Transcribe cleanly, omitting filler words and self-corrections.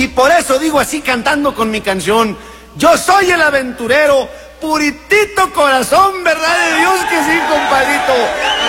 Y por eso digo así cantando con mi canción: yo soy el aventurero, puritito corazón, verdad de Dios que sí, compadrito.